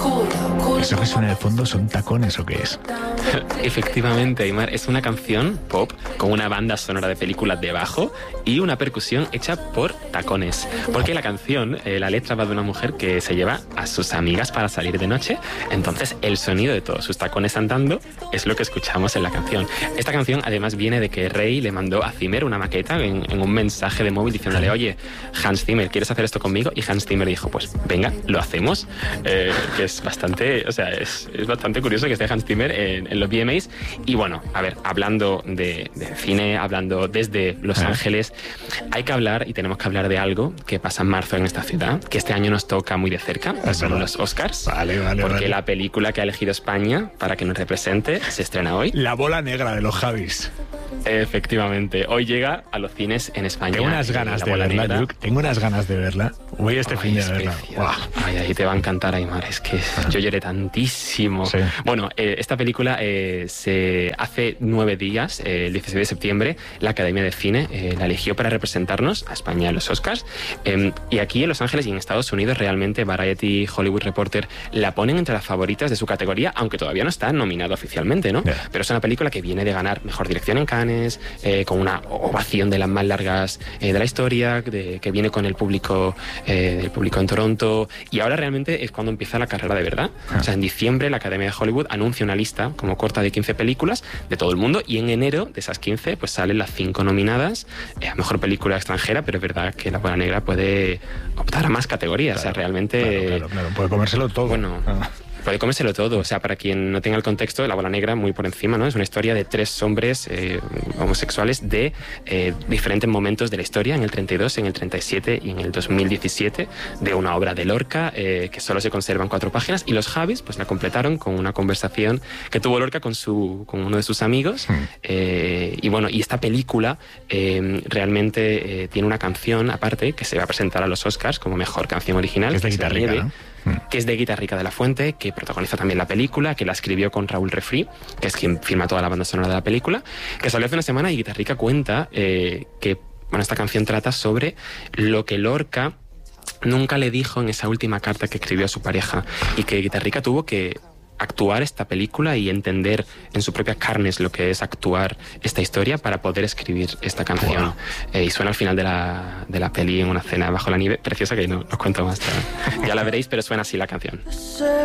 ¿Eso que suena de fondo son tacones o qué es? Efectivamente, Aimar, es una canción pop con una banda sonora de películas debajo y una percusión hecha por tacones. Porque la canción, la letra va de una mujer que se lleva a sus amigas para salir de noche. Entonces, el sonido de todos sus tacones andando es lo que escuchamos en la canción. Esta canción, además, viene de que Rey le mandó a Zimmer una maqueta en un mensaje de móvil diciéndole: oye, Hans Zimmer, ¿quieres hacer esto conmigo? Y Hans Zimmer dijo: pues venga, lo hacemos. Que es bastante, o sea, es bastante curioso que esté Hans Zimmer en los VMAs. Y bueno, a ver, hablando de cine, hablando desde Los Ángeles, hay que hablar y tenemos que hablar de algo que pasa en marzo en esta ciudad, que este año nos toca muy de cerca, son los Oscars. Vale. Porque la película que ha elegido España para que nos represente se estrena hoy. La bola negra de los Javis. Efectivamente, hoy llega a los cines en España. Tengo unas ganas de verla, Luke. Tengo unas ganas de verla. Voy este fin de verla. Wow. Ay, ahí te va a encantar, Aimar. Es que yo lloré tantísimo. Sí. Bueno, esta película se hace 9 días, el 16 de septiembre, la Academia de Cine la eligió para representarnos a España en los Oscars. Y aquí en Los Ángeles y en Estados Unidos realmente Variety, Hollywood Reporter la ponen entre las favoritas de su categoría, aunque todavía no está nominada oficialmente, ¿no? Yeah. Pero es una película que viene de ganar Mejor Dirección en Cannes, con una ovación de las más largas de la historia, que viene con el público en Toronto, y ahora realmente es cuando empieza la carrera de verdad. O sea, en diciembre la Academia de Hollywood anuncia una lista como corta de 15 películas de todo el mundo, y en enero de esas 15 pues salen las 5 nominadas a Mejor Película Extranjera, pero es verdad que La Bola Negra puede optar a más categorías. Claro, o sea, realmente... Claro, puede comérselo todo. Bueno... Puede comérselo todo. O sea, para quien no tenga el contexto, La Bola Negra, muy por encima, ¿no? Es una historia de 3 hombres homosexuales de diferentes momentos de la historia, en el 32, en el 37 y en el 2017, de una obra de Lorca, que solo se conservan 4 páginas, y los Javis pues la completaron con una conversación que tuvo Lorca con uno de sus amigos. Y bueno, y esta película realmente tiene una canción aparte que se va a presentar a los Oscars como Mejor Canción Original, que es de Guitarrica, ¿no? Que es de Guitarrica de la Fuente, que protagoniza también la película, que la escribió con Raúl Refri, que es quien firma toda la banda sonora de la película, que salió hace una semana, y Guitarrica cuenta que esta canción trata sobre lo que Lorca nunca le dijo en esa última carta que escribió a su pareja, y que Guitarrica tuvo que actuar esta película y entender en sus propias carnes lo que es actuar esta historia para poder escribir esta canción. Y suena al final de la peli en una cena bajo la nieve, preciosa, que no os cuento más. Ya la veréis, pero suena así la canción.